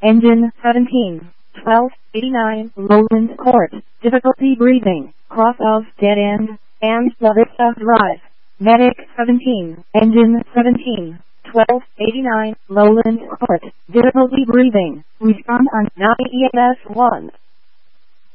Engine 17, 1289 Lowland Court, difficulty breathing, cross of dead end, and La Vista Drive. Medic 17, Engine 17, 1289 Lowland Court, difficulty breathing, respond on 9 EMS 1.